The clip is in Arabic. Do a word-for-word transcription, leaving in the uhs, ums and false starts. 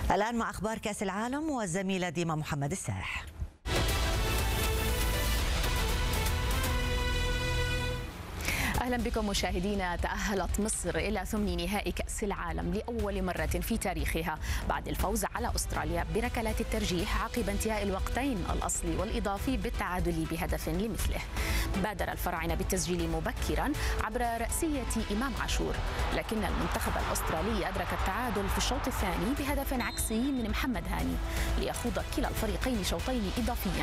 الآن مع أخبار كأس العالم والزميلة ديما محمد الساح. أهلا بكم مشاهدينا. تأهلت مصر إلى ثمن نهائي كأس العالم لأول مرة في تاريخها بعد الفوز على أستراليا بركلات الترجيح عقب انتهاء الوقتين الأصلي والإضافي بالتعادل بهدف لمثله. بادر الفراعنة بالتسجيل مبكرا عبر رأسية إمام عاشور، لكن المنتخب الأسترالي أدرك التعادل في الشوط الثاني بهدف عكسي من محمد هاني ليخوض كلا الفريقين شوطين إضافيين